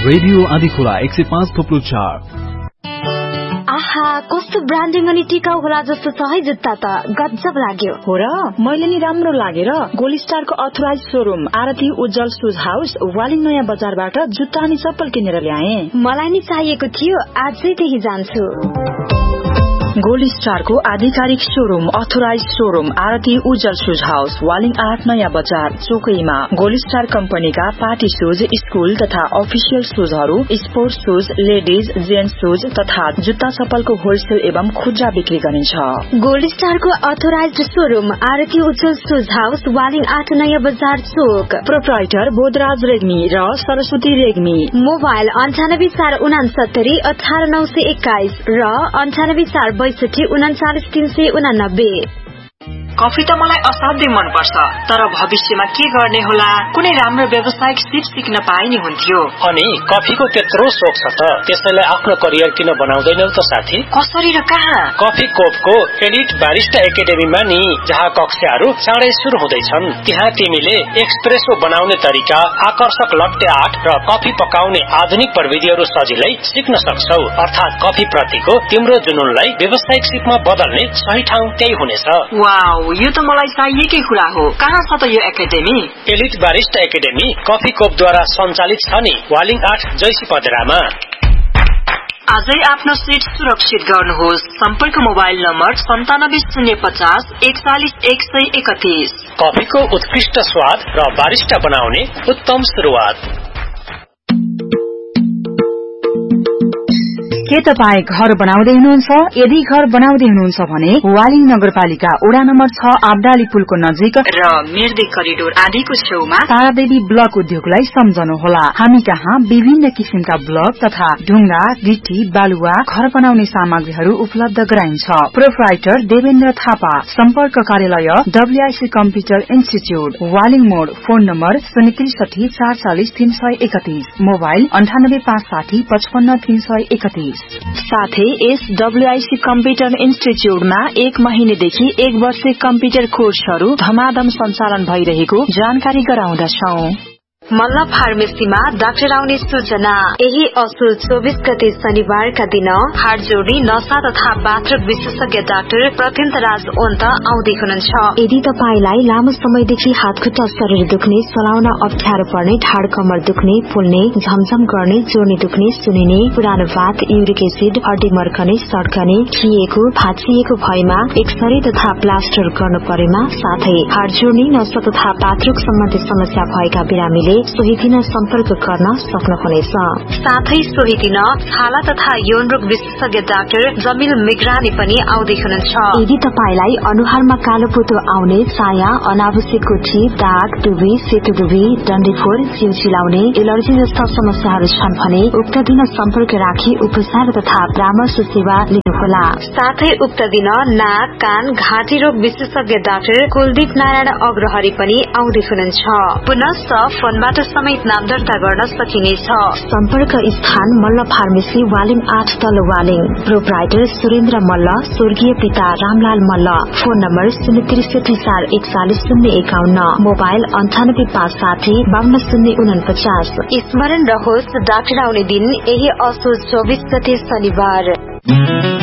Radio Andhikhola 105.4। आहा, कस्तो branding अनि टिकाउ होला जस्तो छ है जुत्ता त, गजब लाग्यो। हो र, मैले नि राम्रो लागेर गोल्ड स्टारको अथोराइज शोरूम आरती उज्जवल शूज हाउस वालिङ नयाँ बजारबाट जुत्ता अनि चप्पल किनेर ल्याए। मलाई नि चाहिएको थियो, आजै त्यही जान्छु। गोल्ड स्टारको आधिकारिक शोरूम अथोराइज शोरूम आरती उज्जवल शूज हाउस वालिङ 8 नयाँ बजार चोकैमा। गोल्ड स्टार कम्पनीका पार्टी शूज, स्कूल तथा official शूजहरू, sports shoes, ladies, gents shoes तथा जुत्ता चप्पलको होलसेल एवं खुद्रा बिक्री गरिन्छ। गोल्ड स्टारको अथोराइज शोरूम आरती उज्जवल शूज हाउस वालिङ 8 नयाँ बजार चोक। प्रोप्राइटर बोधराज रेग्मी र सरस्वती रेग्मी। मोबाइल 984669 18921 र 9846693999। कफी त मलाई असाध्यै मन पर्छ, तर भविष्यमा के गर्ने होला? कुनै राम्रो व्यावसायिक सिप सिक्न पाए नि हुन्थ्यो। अनि कफीको त्यत्रो शोक छ त, त्यसैले आफ्नो करियर किन बनाउँदैनौ त साथी? कसरी र कहाँ? कफी कोपको एलिट बारिस्टा एकेडेमीमा नि, जहाँ कक्षाहरू चाँडै सुरु हुँदैछन्। त्यहाँ तिमीले एक्सप्रेसो बनाउने तरिका, आकर्षक लट्टे आर्ट र कफी पकाउने आधुनिक प्रविधिहरू सजिलै सिक्न सक्छौ। अर्थात् कफी प्रतिको तिम्रो जुनूनलाई व्यावसायिक सिपमा बदल्ने सही ठाउँ त्यही हुनेछ। वाउ, यो त मलाई चाहिएकै कुरा हो। कहाँ छ त यो academy? Elite barista academy coffee कोपद्वारा सञ्चालित छ नि, वालिङ 8 जैसी पदरामा। आजै आफ्नो सिट सुरक्षित गर्नुहोस्। सम्पर्क मोबाइल नम्बर 9750 41 131। कफीको उत्कृष्ट स्वाद र बारिस्टा बनाउने उत्तम सुरुवात। के तपाई घर बनाउँदै हुनुहुन्छ? यदि घर बनाउँदै हुनुहुन्छ भने वालिङ नगरपालिका वडा नम्बर 6 आब्दाली पुलको नजिक र मेर्दे करिडोर आदिको छेउमा तारादेवी ब्लक उद्योगलाई सम्झनुहोला। हामी कहाँ विभिन्न किसिमका ब्लक तथा ढुङ्गा, गिटी, बालुवा, घर बनाउने सामग्रीहरू उपलब्ध गराइन्छ। प्रोप्राइटर देवेन्द्र थापा। सम्पर्क कार्यालय WIC कम्प्युटर इन्स्टिच्युट वालिङ मोड। Phone number 063 440 331। मोबाइल 98 560 55 331। साथै WIC कम्प्युटर इन्स्टिच्युटमा 1 महिनेदेखि 1 वर्षे कम्प्युटर कोर्सहरू धमाधम सञ्चालन भइरहेको जानकारी गराउँदछौं। मल्ल फार्मेसीमा डाक्टर आउने सूचना। यही असोज 24 गते शनिबारका दिन हाडजोडी, नसा तथा बाथरुम विशेषज्ञ डाक्टर प्रत्यन्तराज ओन्त आउँदै हुनुहुन्छ। यदि तपाईलाई लामो समयदेखि हातखुट्टा शरीर दुख्ने, चलाउन अप्ठ्यारो पर्ने, ढाड कमर दुख्ने, फुल्ने, झमझम गर्ने, जोर्नी दुख्ने, सुनिने, पुरानो बात, युरिक एसिड, हड्डी मर्कने, सड्कने, खिएको, भाँचिएको भएमा एक्सरे तथा प्लास्टर गर्नु परेमा, साथै हाडजोडी, नसा तथा बाथरुम सम्बन्धी समस्या भएका बिरामीले सोही दिन सम्पर्क गर्न सक्नुहुनेछ। साथै सोही दिन छाला तथा यौन रोग विशेषज्ञ डाक्टर जमिल मिग्रानी पनि आउँदै हुनुहुन्छ। यदि तपाईलाई अनुहारमा कालो पोतो आउने, छाया, अनावश्यक कोठी, दाग, डुबी, सेतो डुबी, डन्डीफोर, जिउ चिलाउने, एलर्जी जस्ता समस्याहरू छन् भने उक्त दिन सम्पर्क राखी उपचार तथा परामर्श सेवा लिनुहोला। साथै उक्त दिन नाक, कान, घाँटी रोग विशेषज्ञ डाक्टर कुलदीप नारायण अग्रहरी पनि आउँदै हुनुहुन्छ। पुनः फोनबाट समेत नाम दर्ता गर्न सकिनेछ। सम्पर्क स्थान मल्ल फार्मेसी वालिङ 8 तल वालिङ। प्रोप्राइटर सुरेन्द्र मल्ल, स्वर्गीय पिता Ramlal Malla. Phone number 063 441 051। Mobile 98 560 52 049। स्मरण रहोस्, डाक्टर आउने दिन यही असोज 24 गते शनिबार।